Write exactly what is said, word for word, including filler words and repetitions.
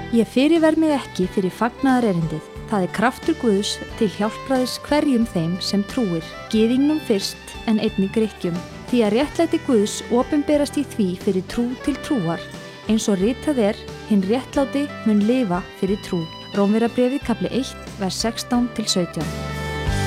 Ég fyrirver mig ekki fyrir fagnaðarerindið. Það er kraftur Guðs til hjálpræðis hverjum þeim sem trúir, gyðingnum fyrst en einnig Grikkjum. Því að réttlæti Guðs opinberast í því fyrir trú til trúar, eins og ritað er, hinn réttláti mun lifa fyrir trú. Rómverjabréfið kafli eitt, vers sextán til sautján.